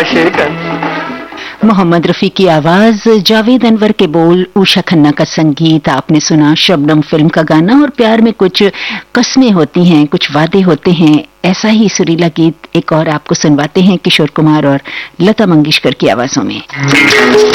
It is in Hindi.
मोहम्मद रफ़ी की आवाज, जावेद अनवर के बोल, उषा खन्ना का संगीत आपने सुना। शबनम फिल्म का गाना। और प्यार में कुछ कस्में होती हैं, कुछ वादे होते हैं, ऐसा ही सुरीला गीत एक और आपको सुनवाते हैं किशोर कुमार और लता मंगेशकर की आवाजों में।